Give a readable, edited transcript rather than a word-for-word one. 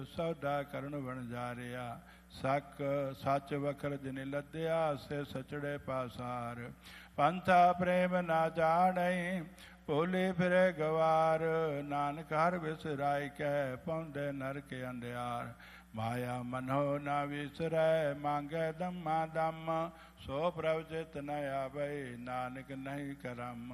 ਸੌਦਾ ਕਰਨ ਵਣਜਾਰਿਆ। ਸੱਚ ਵਖਰ ਜਿਨ ਲੱਦਿਆ, ਸੇ ਸਚੜੇ ਪਾਸਾਰ। ਪੰਥਾ ਪ੍ਰੇਮ ਨਾ ਜਾਣਈ, ਭੋਲੇ ਫਿਰੇ ਗਵਾਰ। ਨਾਨਕ ਹਰ ਵਿਸਰਾਇ ਕੈ, ਪਹੁੰਚੇ ਨਰਕ ਅੰਧਿਆਰ। ਮਾਇਆ ਮਨੋ ਨਾ ਵਿਸਰੈ, ਮੰਗੈ ਦਮਾ ਦਮ। ਸੋ ਪ੍ਰਭ ਚਿਤ ਨ ਆਵੈ, ਨਾਨਕ ਨਹੀਂ ਕਰਮ।